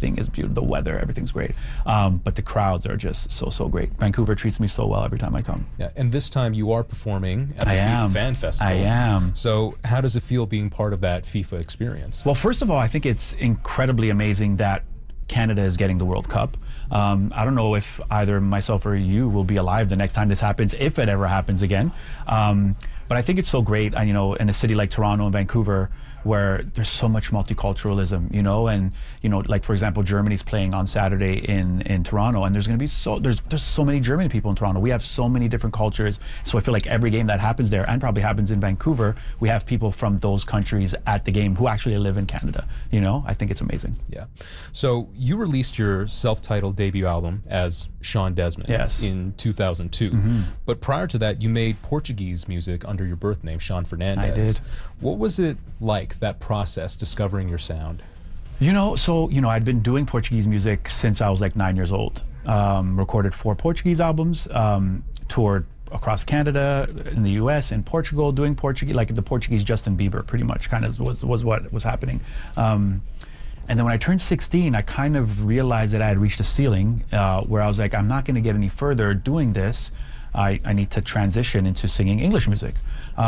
everything is beautiful. The weather, everything's great. But the crowds are just so great. Vancouver treats me so well every time I come. Yeah, and this time you are performing at the FIFA Fan Festival. I am. So how does it feel being part of that FIFA experience? Well, first of all, I think it's incredibly amazing that Canada is getting the World Cup. I don't know if either myself or you will be alive the next time this happens, if it ever happens again. But I think it's so great, you know, in a city like Toronto and Vancouver, where there's so much multiculturalism, you know, and, you know, like, for example, Germany's playing on Saturday in Toronto, and there's going to be there's so many German people in Toronto. We have so many different cultures. So I feel like every game that happens there, and probably happens in Vancouver, we have people from those countries at the game who actually live in Canada, you know. I think it's amazing. Yeah. So you released your self-titled debut album as Sean Desmond in 2002. But prior to that, you made Portuguese music under your birth name, Sean Fernandez. I did. What was it like, that process, discovering your sound? You know, so, you know, I'd been doing Portuguese music since I was like 9 years old. Recorded 4 Portuguese albums, toured across Canada, in the US, in Portugal, doing Portuguese, like the Portuguese Justin Bieber, pretty much, kind of was what was happening. And then when I turned 16, I kind of realized that I had reached a ceiling where I was like, I'm not going to get any further doing this. I need to transition into singing English music.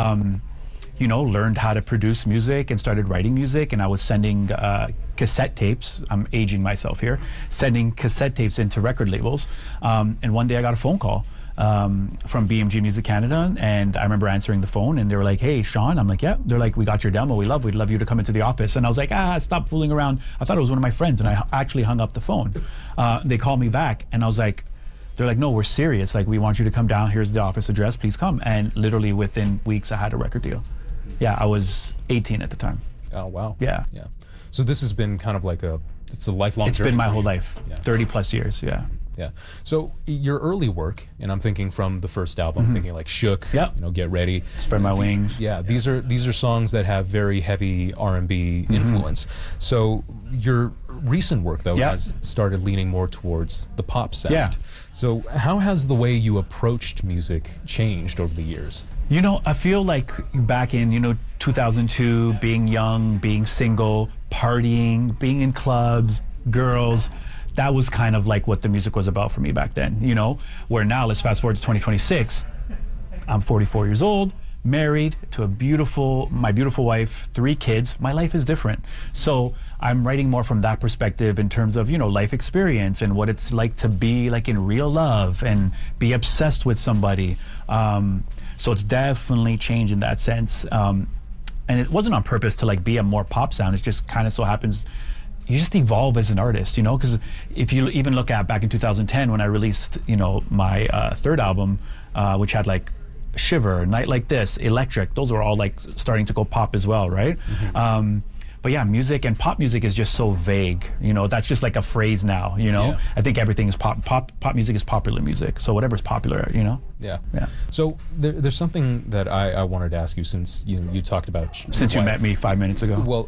You know, learned how to produce music and started writing music, and I was sending cassette tapes. I'm aging myself here. Sending cassette tapes into record labels. And one day I got a phone call from BMG Music Canada, and I remember answering the phone, and they were like, "Hey, Sean." I'm like, "Yeah." They're like, "We got your demo. We'd love you to come into the office." And I was like, stop fooling around. I thought it was one of my friends, and I actually hung up the phone. They called me back, and I was like, they're like, "No, we're serious. Like, we want you to come down. Here's the office address. Please come." And literally within weeks, I had a record deal. Yeah, I was 18 at the time. Oh, wow. Yeah. Yeah. So this has been kind of like it's a lifelong journey. It's been my whole life, 30 plus years, yeah. Yeah. So your early work, and I'm thinking from the first album, thinking like Shook, you know, Get Ready, Spread My Wings. Yeah, these are songs that have very heavy R&B influence. So your recent work, though, has started leaning more towards the pop sound. Yeah. So how has the way you approached music changed over the years? You know, I feel like back in, 2002, being young, being single, partying, being in clubs, girls, that was kind of like what the music was about for me back then, where now, let's fast forward to 2026, I'm 44 years old, married to my beautiful wife, 3 kids. My life is different. So I'm writing more from that perspective in terms of, life experience and what it's like to be like in real love and be obsessed with somebody. So it's definitely changed in that sense. And it wasn't on purpose to like be a more pop sound. It just kind of so happens you just evolve as an artist, because if you even look at back in 2010 when I released, my 3rd album, which had like Shiver, Night Like This, Electric, those were all like starting to go pop as well, right? But yeah, music and pop music is just so vague. That's just like a phrase now, Yeah. I think everything is pop. Pop music is popular music. So whatever's popular, Yeah. Yeah. So there's something that I wanted to ask you since you talked about since you met me 5 minutes ago. Well,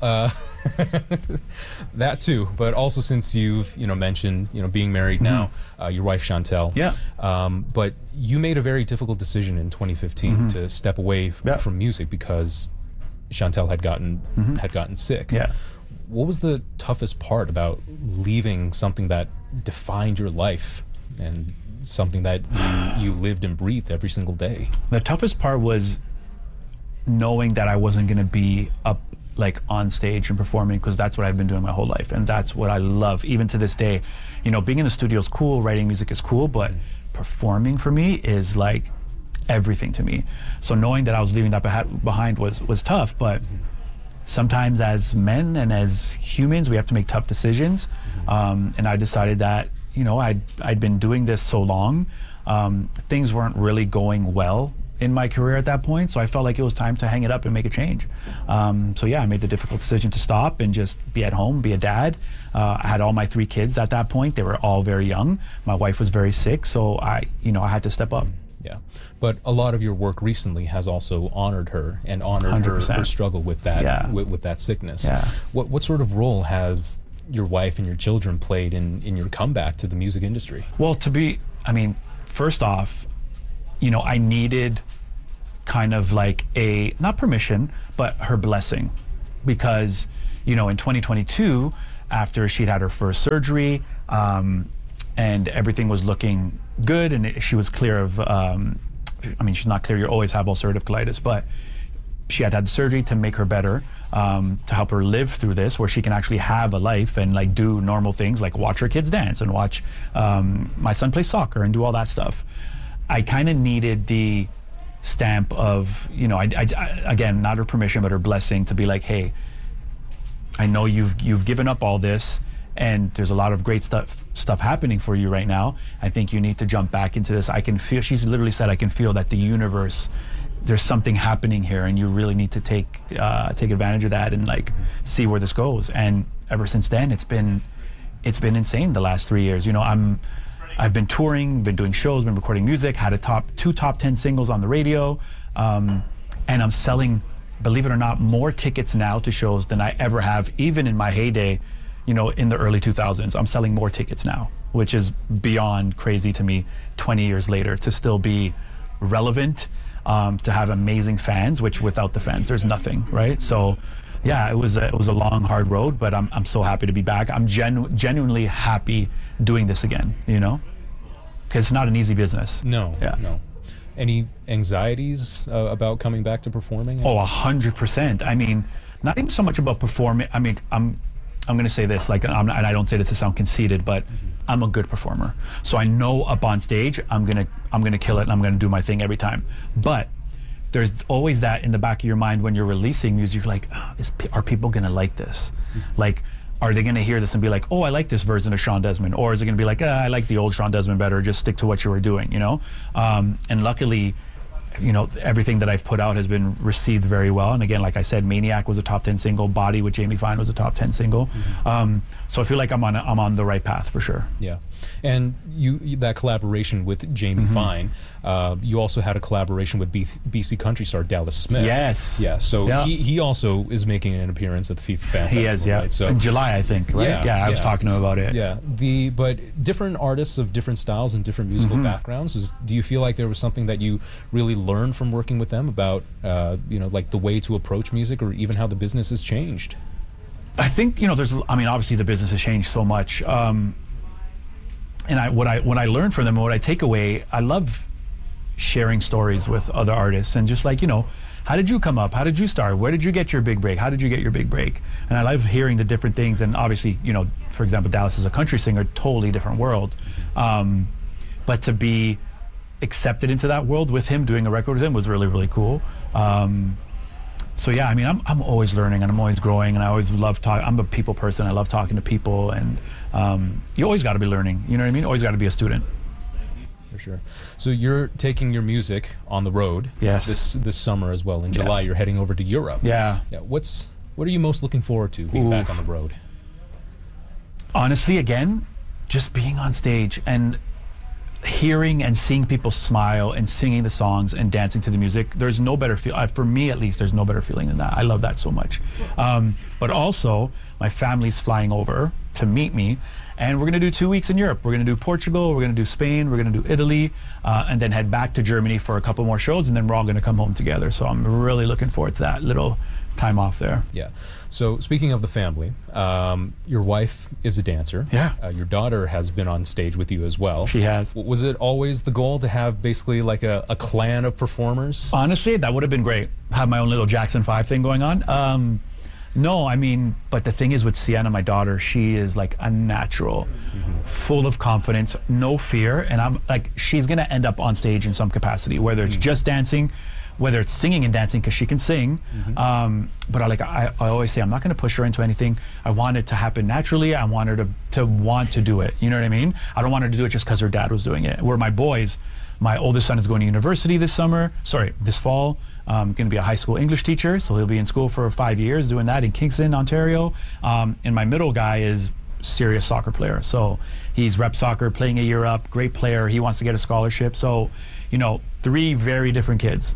that too, but also since you've mentioned being married now, your wife Chantel. Yeah. But you made a very difficult decision in 2015 to step away from music because Chantel had gotten sick. Yeah. What was the toughest part about leaving something that defined your life and something that you lived and breathed every single day? The toughest part was knowing that I wasn't going to be up like on stage and performing, because that's what I've been doing my whole life, and that's what I love even to this day. Being in the studio is cool, writing music is cool, but performing for me is like everything to me. So knowing that I was leaving that behind was tough, but sometimes as men and as humans we have to make tough decisions. And I decided that I'd been doing this so long, things weren't really going well in my career at that point, so I felt like it was time to hang it up and make a change. So yeah, I made the difficult decision to stop and just be at home, be a dad. I had all my 3 kids at that point. They were all very young. My wife was very sick, so I had to step up. Yeah, but a lot of your work recently has also honored her and honored her struggle with that with that sickness. Yeah. What sort of role have your wife and your children played in your comeback to the music industry? Well, first off, I needed kind of like not permission, but her blessing, because in 2022 after she'd had her first surgery, and everything was looking good, and she was clear of, she's not clear, you always have ulcerative colitis, but she had the surgery to make her better, to help her live through this, where she can actually have a life and like do normal things like watch her kids dance and watch my son play soccer and do all that stuff. I kind of needed the stamp of, I again, not her permission, but her blessing to be like, hey, I know you've given up all this, and there's a lot of great stuff happening for you right now. I think you need to jump back into this. I can feel, she's literally said, I can feel that the universe, there's something happening here, and you really need to take advantage of that and like see where this goes. And ever since then, it's been insane the last 3 years. I've been touring, been doing shows, been recording music, had two top 10 singles on the radio, and I'm selling, believe it or not, more tickets now to shows than I ever have, even in my heyday, in the early 2000s. I'm selling more tickets now, which is beyond crazy to me 20 years later, to still be relevant, to have amazing fans, which without the fans, there's nothing, right? So yeah, it was a long, hard road, but I'm so happy to be back. I'm genuinely happy doing this again, because it's not an easy business. No. Any anxieties about coming back to performing? Oh, 100%. I mean, not even so much about performing. I mean, I'm going to say this, like, and I don't say this to sound conceited, but I'm a good performer. So I know up on stage, I'm gonna kill it, and I'm gonna do my thing every time. But there's always that in the back of your mind when you're releasing music. You're like, are people gonna like this? Like, are they gonna hear this and be like, oh, I like this version of Shawn Desman? Or is it gonna be like, I like the old Shawn Desman better, just stick to what you were doing, And luckily, everything that I've put out has been received very well. And again, like I said, Maniac was a top 10 single, Body with Jamie Fine was a top 10 single. So I feel like I'm on the right path for sure. Yeah. And you that collaboration with Jamie Fine, you also had a collaboration with BC country star Dallas Smith. Yes. Yeah. So he also is making an appearance at the FIFA Fan Festival. He is, yeah. Right? So in July, I think, right? Yeah, I was talking to him about it. Yeah. But different artists of different styles and different musical backgrounds. Do you feel like there was something that you really learned from working with them about, like the way to approach music, or even how the business has changed? I think, obviously the business has changed so much. And what I learned from them, what I take away, I love sharing stories with other artists, and just like, how did you come up? How did you start? Where did you get your big break? How did you get your big break? And I love hearing the different things. And obviously, for example, Dallas is a country singer, totally different world. But to be accepted into that world with him, doing a record with him, was really, really cool. So yeah, I'm always learning, and I'm always growing, and I always love talking. I'm a people person. I love talking to people, and you always got to be learning. You know what I mean? Always got to be a student. For sure. So you're taking your music on the road. Yes. This summer as well. In July, you're heading over to Europe. Yeah. What are you most looking forward to being back on the road? Honestly, again, just being on stage and hearing and seeing people smile and singing the songs and dancing to the music. There's no better feel, for me at least, there's no better feeling than that. I love that so much. But also, my family's flying over to meet me, and we're gonna do 2 weeks in Europe. We're gonna do Portugal, we're gonna do Spain, we're gonna do Italy, and then head back to Germany for a couple more shows, and then we're all gonna come home together. So I'm really looking forward to that little time off there. Yeah. So speaking of the family, your wife is a dancer. Yeah. Your daughter has been on stage with you as well. She has. Was it always the goal to have basically like a clan of performers? Honestly, that would have been great. Have my own little Jackson 5 thing going on. No, but the thing is with Sienna, my daughter, she is like a natural, full of confidence, no fear. And I'm like, she's going to end up on stage in some capacity, whether it's just dancing, whether it's singing and dancing, because she can sing. But I always say, I'm not going to push her into anything. I want it to happen naturally. I want her to want to do it. You know what I mean? I don't want her to do it just because her dad was doing it. Where my boys, my oldest son is going to university this fall. Going to be a high school English teacher, so he'll be in school for 5 years doing that in Kingston, Ontario. And my middle guy is serious soccer player. So he's rep soccer, playing a year up, great player. He wants to get a scholarship. So, 3 very different kids.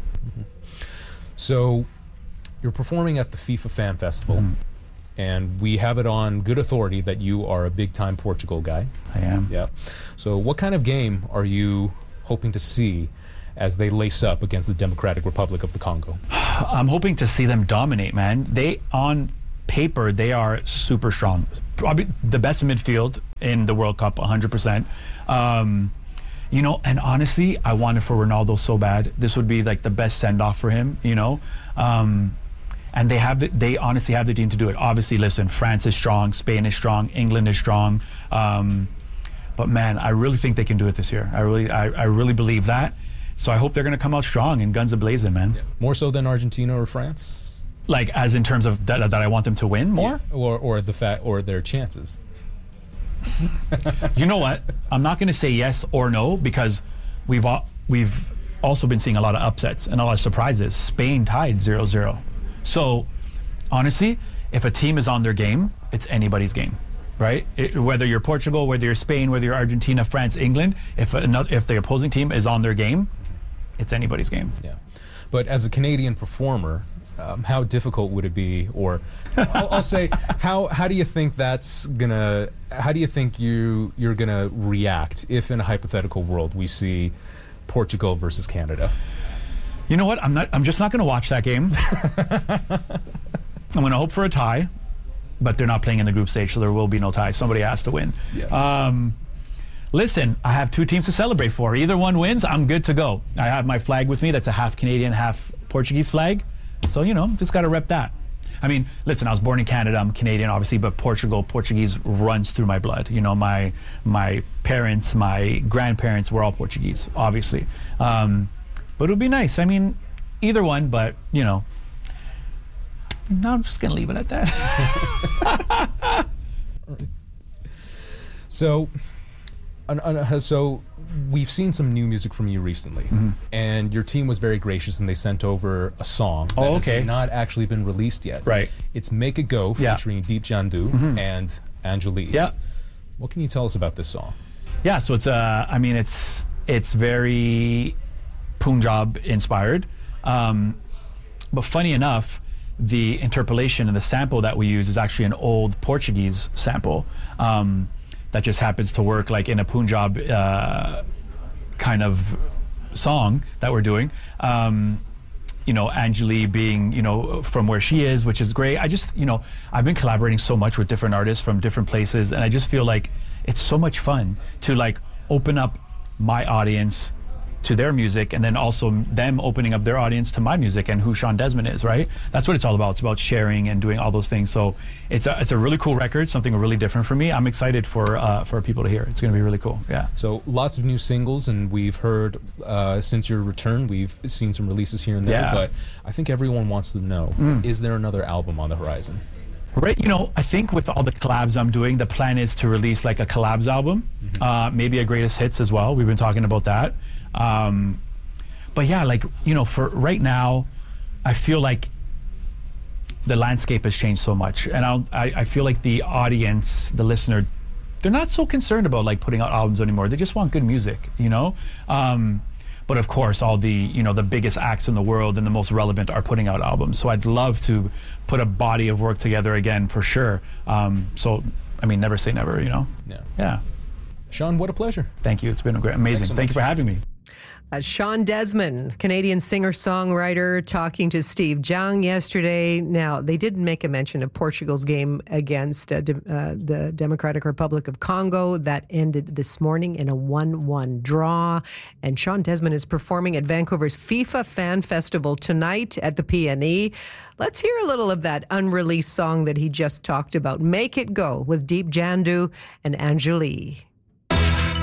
So you're performing at the FIFA Fan Festival, and we have it on good authority that you are a big-time Portugal guy. I am. Yeah. So what kind of game are you hoping to see as they lace up against the Democratic Republic of the Congo? I'm hoping to see them dominate, man. On paper, they are super strong. Probably the best in midfield in the World Cup, 100%. You know, and honestly, I want it for Ronaldo so bad. This would be like the best send-off for him, you know. And they honestly have the team to do it. Obviously, listen, France is strong, Spain is strong, England is strong. But man, I really think they can do it this year. I really believe that. So I hope they're going to come out strong and guns a-blazing, man. Yeah. More so than Argentina or France? Like, as in terms of that I want them to win more? Yeah. Or their chances. You know what? I'm not going to say yes or no, because we've also been seeing a lot of upsets and a lot of surprises. Spain tied 0-0. So honestly, if a team is on their game, it's anybody's game, right? Whether you're Portugal, whether you're Spain, whether you're Argentina, France, England, if the opposing team is on their game, it's anybody's game. Yeah. But as a Canadian performer, how difficult would it be, or I'll say, how do you think you're gonna react if in a hypothetical world we see Portugal versus Canada? You know what? I'm just not gonna watch that game. I'm gonna hope for a tie, but they're not playing in the group stage, so there will be no tie. Somebody has to win. Yeah. Listen, I have two teams to celebrate for. Either one wins, I'm good to go. I have my flag with me. That's a half Canadian, half Portuguese flag. So, you know, just got to rep that. I mean, listen, I was born in Canada. I'm Canadian, obviously, but Portuguese runs through my blood. You know, my parents, my grandparents were all Portuguese, obviously. But it would be nice. I mean, either one, but, you know, no, I'm just going to leave it at that. So we've seen some new music from you recently, and your team was very gracious, and they sent over a song that has not actually been released yet. Right. It's Make It Go, featuring Deep Jandu and Anjali. Yeah. What can you tell us about this song? Yeah, so it's very Punjab inspired, but funny enough, the interpolation and the sample that we use is actually an old Portuguese sample. That just happens to work like in a Punjab kind of song that we're doing. You know, Anjali being, you know, from where she is, which is great. I just, you know, I've been collaborating so much with different artists from different places, and I just feel like it's so much fun to like open up my audience to their music, and then also them opening up their audience to my music and who Sean Desmond is, right? That's what it's all about. It's about sharing and doing all those things. So it's a really cool record, something really different for me. I'm excited for people to hear. It's going to be really cool. Yeah. So lots of new singles, and we've heard since your return, we've seen some releases here and there. Yeah. But I think everyone wants to know: is there another album on the horizon? Right, you know, I think with all the collabs I'm doing, the plan is to release like a collabs album, maybe a greatest hits as well. We've been talking about that. But yeah, like, you know, for right now, I feel like the landscape has changed so much, and I feel like the audience, the listener, they're not so concerned about like putting out albums anymore. They just want good music, you know? But of course, all the, you know, the biggest acts in the world and the most relevant are putting out albums. So I'd love to put a body of work together again, for sure. So, I mean, never say never, you know? Yeah. Sean, what a pleasure. Thank you. It's been amazing. Thank you for having me. Sean Desmond, Canadian singer-songwriter, talking to Steve Jung yesterday. Now, they did make a mention of Portugal's game against the Democratic Republic of Congo. That ended this morning in a 1-1 draw. And Sean Desmond is performing at Vancouver's FIFA Fan Festival tonight at the PNE. Let's hear a little of that unreleased song that he just talked about, Make It Go, with Deep Jandu and Anjali.